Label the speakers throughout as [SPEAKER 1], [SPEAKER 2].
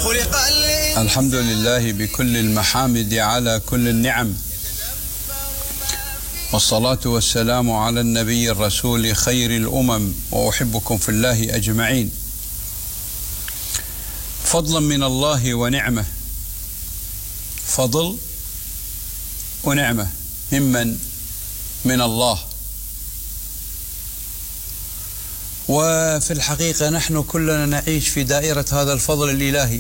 [SPEAKER 1] الحمد لله بكل المحامد على كل النعم، والصلاة والسلام على النبي الرسول خير الأمم، وأحبكم في الله أجمعين. فضلا من الله ونعمة، فضل ونعمة ممن من الله. وفي الحقيقة نحن كلنا نعيش في دائرة هذا الفضل الإلهي،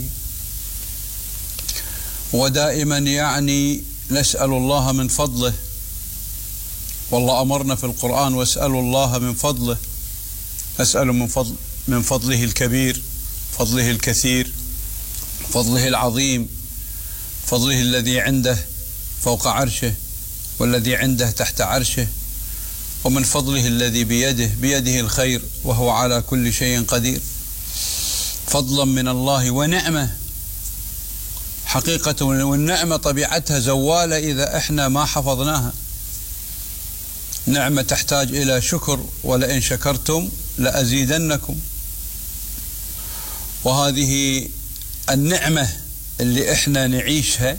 [SPEAKER 1] ودائما نسأل الله من فضله، والله أمرنا في القرآن واسألوا الله من فضله، نسأل من فضله الكبير، فضله الكثير، فضله العظيم، فضله الذي عنده فوق عرشه والذي عنده تحت عرشه، ومن فضله الذي بيده الخير وهو على كل شيء قدير. فضلا من الله ونعمة حقيقة، والنعمة طبيعتها زوالة إذا احنا ما حفظناها. نعمة تحتاج إلى شكر، ولئن شكرتم لأزيدنكم. وهذه النعمة اللي احنا نعيشها،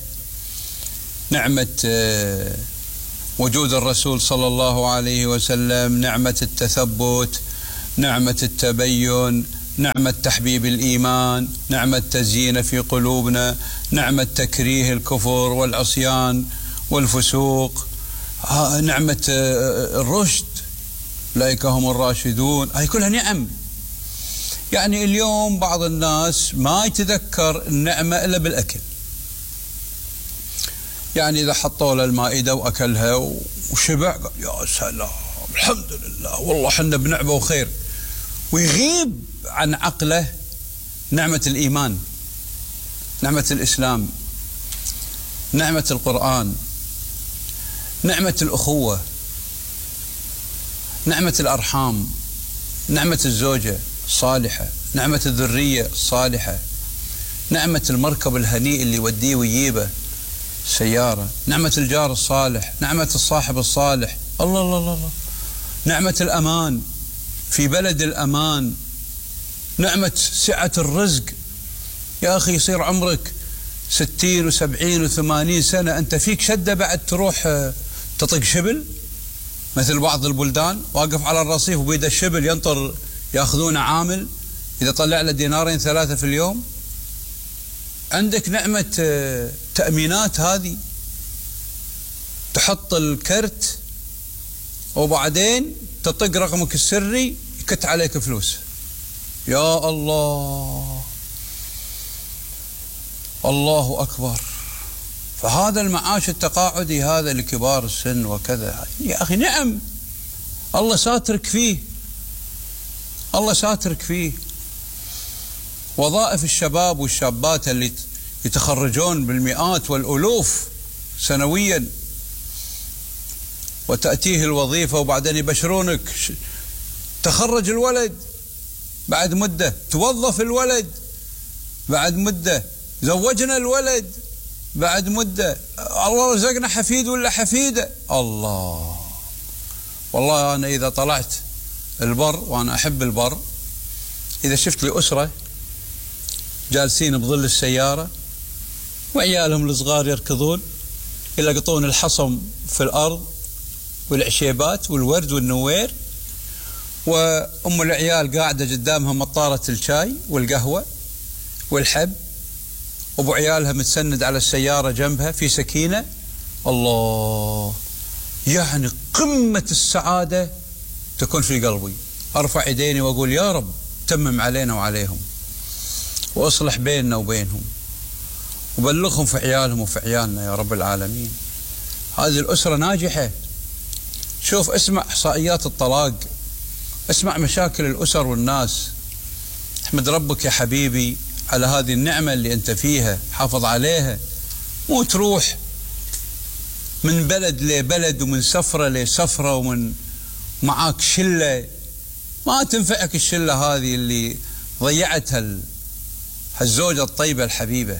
[SPEAKER 1] نعمة وجود الرسول صلى الله عليه وسلم، نعمة التثبت، نعمة التبين، نعمة تحبيب الإيمان، نعمة تزيين في قلوبنا، نعمة تكريه الكفر والعصيان والفسوق، نعمة الرشد، أولئك هم الراشدون. هاي كلها نعم. اليوم بعض الناس ما يتذكر النعمة إلا بالأكل. إذا حطوا له المائدة وأكلها وشبع قال يا سلام الحمد لله والله حنا بنعمة وخير، ويغيب عن عقله نعمة الإيمان، نعمة الإسلام، نعمة القرآن، نعمة الأخوة، نعمة الأرحام، نعمة الزوجة الصالحة، نعمة الذرية الصالحة، نعمة المركب الهنيء اللي يوديه ويجيبه سيارة، نعمة الجار الصالح، نعمة الصاحب الصالح، الله الله الله، نعمة الأمان في بلد الأمان، نعمة سعة الرزق. يا أخي يصير عمرك 60 و70 و80 سنة أنت فيك شدة بعد تروح تطق شبل مثل بعض البلدان، واقف على الرصيف وبيده الشبل ينطر ياخذونه عامل، إذا طلع له دينارين ثلاثة في اليوم. عندك نعمة تأمينات، هذه تحط الكرت وبعدين تطق رقمك السري يكت عليك فلوس. يا الله الله أكبر. فهذا المعاش التقاعدي هذا لكبار السن وكذا، يا أخي نعم الله ساترك فيه، الله ساترك فيه. وظائف الشباب والشابات اللي يتخرجون بالمئات والألوف سنويا، وتأتيه الوظيفة وبعدين يبشرونك تخرج الولد بعد مدة، توظف الولد بعد مدة، زوجنا الولد بعد مدة، الله رزقنا حفيد ولا حفيدة. الله والله أنا إذا طلعت البر، وأنا أحب البر، إذا شفت لي أسرة جالسين بظل السيارة وعيالهم الصغار يركضون يلقطون الحصم في الأرض والعشيبات والورد والنوير، وأم العيال قاعدة قدامها مطارة الشاي والقهوة والحب، وأبو عيالها متسند على السيارة جنبها في سكينة. الله، قمة السعادة تكون في قلبي. أرفع يديني وأقول يا رب تمم علينا وعليهم، وأصلح بيننا وبينهم، وبلغهم في عيالهم وفي عيالنا يا رب العالمين. هذه الأسرة ناجحة. شوف، اسمع إحصائيات الطلاق، اسمع مشاكل الأسر والناس. احمد ربك يا حبيبي على هذه النعمة اللي أنت فيها، حافظ عليها، مو تروح من بلد لبلد ومن سفرة لسفرة ومن معاك شلة ما تنفعك الشلة هذه اللي ضيعتها الزوجة الطيبة الحبيبة،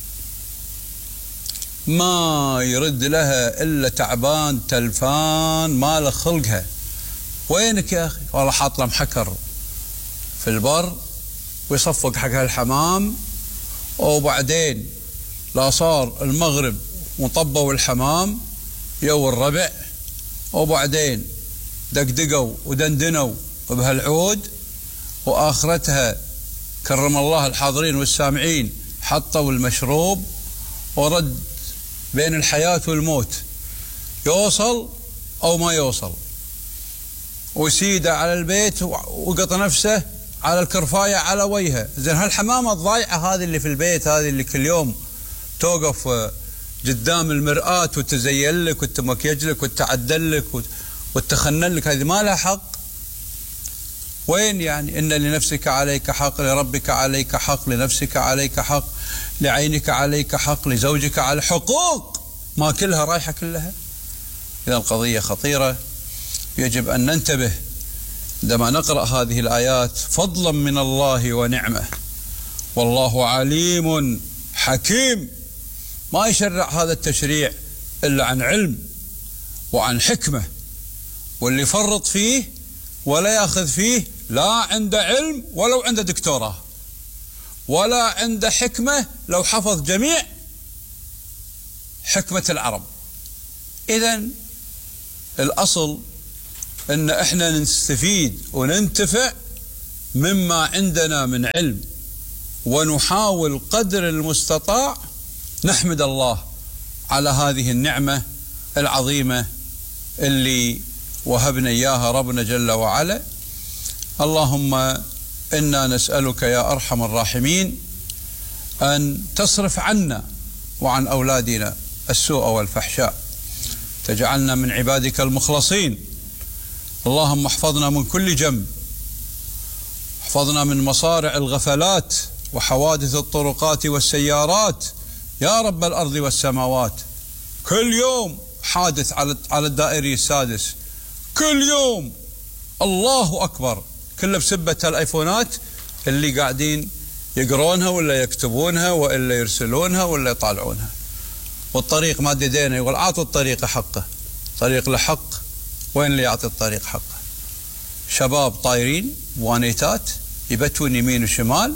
[SPEAKER 1] ما يرد لها إلا تعبان تلفان ما له خلقها. وينك يا أخي؟ والله حاط له محكر في البر ويصفق حق هالحمام وبعدين لا صار المغرب وطبوا الحمام يو الربع، وبعدين دقدقوا ودندنوا بهالعود، وآخرتها كرم الله الحاضرين والسامعين حطوا المشروب، ورد بين الحياة والموت، يوصل أو ما يوصل، وسيدة على البيت وقط نفسه على الكرفاية على وجهه. زين هالحمامة الضايعة هذه اللي في البيت، هذه اللي كل يوم توقف قدام المرآة وتزين لك وتمكيج لك وتعدل لك وتخنن لك، هذه ما لها حق؟ وين يعني؟ إن لنفسك عليك حق، لربك عليك حق، لنفسك عليك حق، لعينك عليك حق، لزوجك على حقوق، ما كلها رايحة كلها. إذا القضية خطيرة، يجب أن ننتبه عندما نقرأ هذه الآيات فضلا من الله ونعمة. والله عليم حكيم، ما يشرع هذا التشريع إلا عن علم وعن حكمة، واللي يفرط فيه ولا يأخذ فيه لا عنده علم ولو عنده دكتوراه، ولا عنده حكمة لو حفظ جميع حكمة العرب. إذن الأصل أن احنا نستفيد وننتفع مما عندنا من علم، ونحاول قدر المستطاع نحمد الله على هذه النعمة العظيمة اللي وهبنا إياها ربنا جل وعلا. اللهم إنا نسألك يا أرحم الراحمين أن تصرف عنا وعن أولادنا السوء والفحشاء، تجعلنا من عبادك المخلصين. اللهم احفظنا من كل جنب، احفظنا من مصارع الغفلات وحوادث الطرقات والسيارات يا رب الأرض والسماوات. كل يوم حادث على الدائري السادس، كل يوم، الله أكبر، كله بسبة الآيفونات اللي قاعدين يقرونها ولا يكتبونها ولا يرسلونها ولا يطالعونها. والطريق ما دينا، يقول أعطوا الطريق حقه، طريق لحق، وين اللي يعطي الطريق حقه؟ شباب طايرين بوانيتات يبتون يمين وشمال،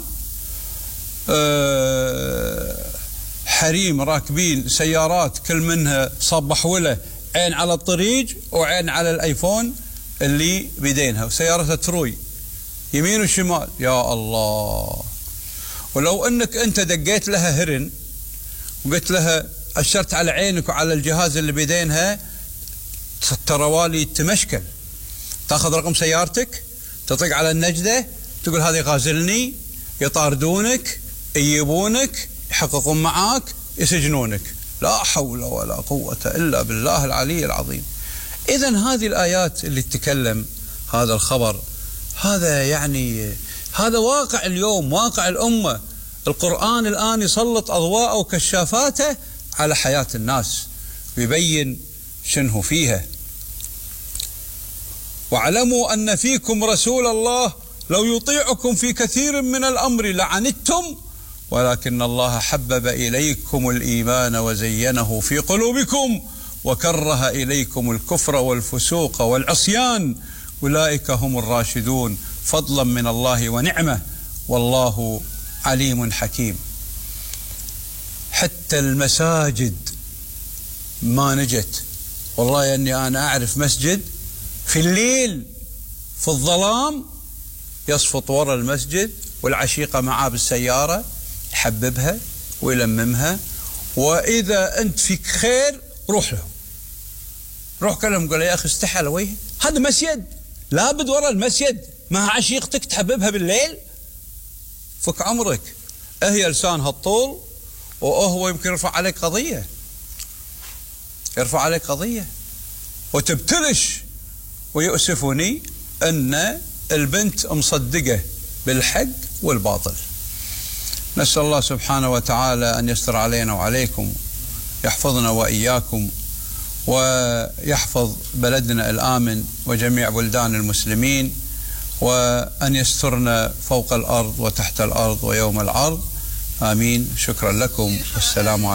[SPEAKER 1] حريم راكبين سيارات كل منها صبح وله عين على الطريق وعين على الايفون اللي بيدينها، وسيارتها تروي يمين وشمال. يا الله، ولو انك انت دقيت لها هرن وقلت لها اشرت على عينك وعلى الجهاز اللي بيدينها، تروالي تمشكل، تاخذ رقم سيارتك تطق على النجدة تقول هذه غازلني، يطاردونك، يجيبونك، يحققون معاك، يسجنونك. لا حول ولا قوة إلا بالله العلي العظيم. إذن هذه الآيات اللي تتكلم هذا الخبر، هذا يعني هذا واقع اليوم، واقع الأمة. القرآن الآن يسلط أضواءه وكشافاته على حياة الناس ويبين شنه فيها. واعلموا أن فيكم رسول الله لو يطيعكم في كثير من الأمر لعنتم ولكن الله حبب إليكم الإيمان وزينه في قلوبكم وكره إليكم الكفر والفسوق والعصيان أولئك هم الراشدون فضلا من الله ونعمة والله عليم حكيم. حتى المساجد ما نجت. والله أني أنا أعرف مسجد في الليل في الظلام يصفط وراء المسجد والعشيقة معاه بالسيارة يحببها ويلممها، وإذا أنت فيك خير روح لهم، روح كلهم قول يا أخي استحى على وجهي، هذا مسجد لابد وراء المسجد مع عشيقتك تحببها بالليل. فك عمرك، هي لسانها الطول وهو يمكن يرفع عليك قضية، يرفع عليك قضية وتبتلش. ويؤسفني أن البنت مصدقة بالحق والباطل. نسأل الله سبحانه وتعالى أن يستر علينا وعليكم، يحفظنا وإياكم ويحفظ بلدنا الآمن وجميع بلدان المسلمين، وأن يسترنا فوق الأرض وتحت الأرض ويوم العرض. آمين. شكرا لكم والسلام عليكم.